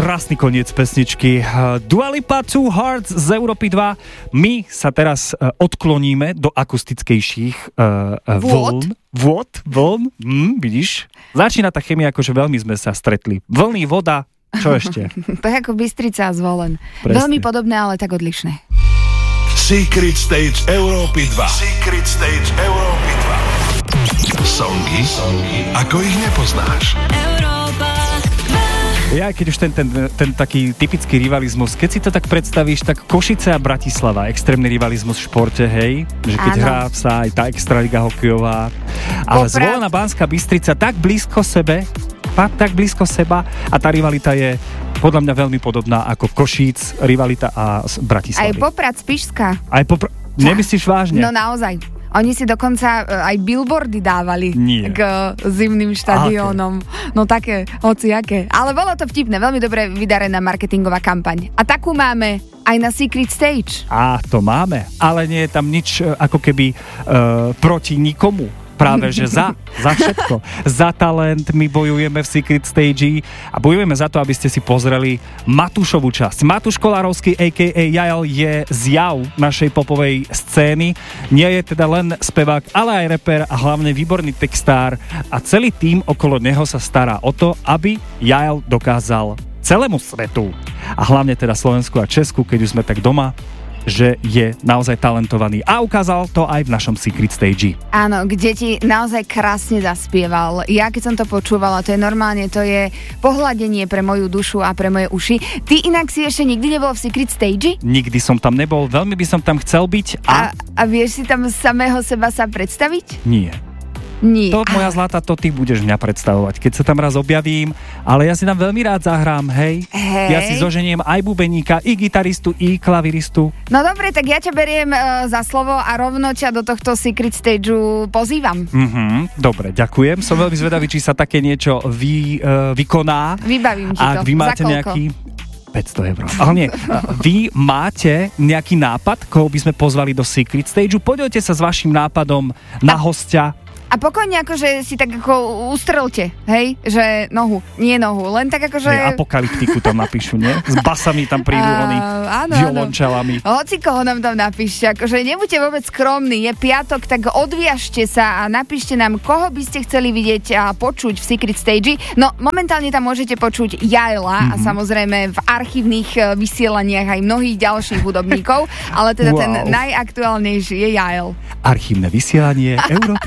Krásny koniec pesničky. Dua Lipa, Two Hearts z Európy 2. My sa teraz odkloníme do akustickejších vln. Vidíš? Začína tá chemia, akože veľmi sme sa stretli. Vlny, voda, čo ešte? Tak ako Bystrica a Zvolen. Presne. Veľmi podobné, ale tak odlišné. Secret Stage Európy 2. Secret Stage Európy 2. Songy, ako ich nepoznáš. Ja, keď už ten taký typický rivalizmus, keď si to tak predstavíš, tak Košice a Bratislava, extrémny rivalizmus v športe, hej? Že keď hrá sa aj tá extraliga hokejová. Ale Zvolená Banská Bystrica tak blízko seba a tá rivalita je podľa mňa veľmi podobná ako Košíc, rivalita a Bratislavy. Aj Poprad Spišská. Nemyslíš vážne? No naozaj. Oni si dokonca aj billboardy dávali k zimným štadiónom. No také, hociaké. Ale bolo to vtipné, veľmi dobre vydarená marketingová kampaň. A takú máme aj na Secret Stage. To máme, ale nie je tam nič ako keby proti nikomu. Práve, že za všetko. Za talent my bojujeme v Secret Stage a bojujeme za to, aby ste si pozreli Matúšovú časť. Matúš Kolárovský, a.k.a. Jael, je zjav našej popovej scény. Nie je teda len spevák, ale aj reper a hlavne výborný textár a celý tým okolo neho sa stará o to, aby Jael dokázal celému svetu a hlavne teda Slovensku a Česku, keď už sme tak doma, že je naozaj talentovaný a ukázal to aj v našom Secret Stage. Áno, kde ti naozaj krásne zaspieval. Ja keď som to počúvala, to je pohľadenie pre moju dušu a pre moje uši. Ty inak si ešte nikdy nebol v Secret Stage? Nikdy som tam nebol, veľmi by som tam chcel byť. A vieš si tam samého seba sa predstaviť? Nie. To, moja zlata, to ty budeš mňa predstavovať, keď sa tam raz objavím, ale ja si tam veľmi rád zahrám, hej. Ja si zoženiem aj bubeníka, i gitaristu, i klaviristu. No dobre, tak ja ťa beriem za slovo a rovno ťa do tohto Secret Stageu pozývam. Dobre, ďakujem. Som veľmi zvedavý, či sa také niečo vykoná. Vybavím ti to. Ak vy máte nejaký 500 €. Ale nie, vy máte nejaký nápad, koho by sme pozvali do Secret Stageu? Poďte sa s vašim nápadom na hostia. A pokojne akože si tak ako ustrelte, hej? Že nie nohu, len tak akože... Apokalyptiku tam napíšu, nie? S basami tam prídu oni, violončelami. Hoci koho nám tam napíšte, akože nebuďte vôbec skromní, je piatok, tak odviažte sa a napíšte nám, koho by ste chceli vidieť a počuť v Secret Stage. No, momentálne tam môžete počuť Jaela a samozrejme v archívnych vysielaniach aj mnohých ďalších hudobníkov, ale teda ten najaktuálnejší je Jael. Archívne vysielanie Európy